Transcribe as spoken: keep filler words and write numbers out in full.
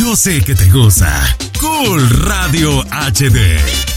Yo sé que te gusta. Cool Radio H D.